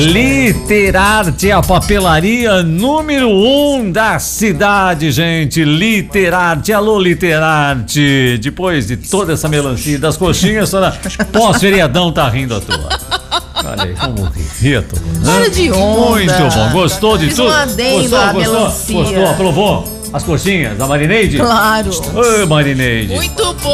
Literarte, a papelaria número 1 da cidade, gente. Literarte, alô Literarte. Depois de toda essa melancia das coxinhas, pós-feriadão tá rindo à toa. Olha aí, como ria, tô, né? Para de onda. Muito bom, gostou de Fiz tudo? um adendo Gostou, à gostou? melancia. Gostou, aprovou? As coxinhas, a Marineide? Claro. Ô, Marineide. Muito bom.